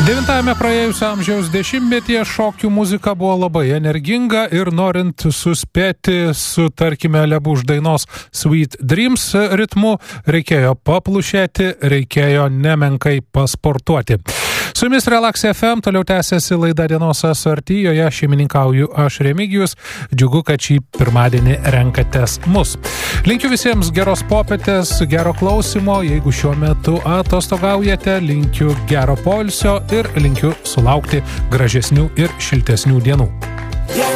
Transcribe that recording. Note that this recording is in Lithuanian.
9-ame praėjusio amžiaus dešimtmetyje šokių muzika buvo labai energinga ir norint suspėti su, tarkime, Lebuš dainos Sweet Dreams ritmu, reikėjo paplušėti, reikėjo nemenkai pasportuoti. Su jumis Relax FM, toliau tęsiasi laida Dienos asorti, joje šeimininkauju aš Remigijus, džiugu, kad šį pirmadienį renkatės mus. Linkiu visiems geros popietės, gero klausimo, jeigu šiuo metu atostogaujate, linkiu gero poilsio ir linkiu sulaukti gražesnių ir šiltesnių dienų.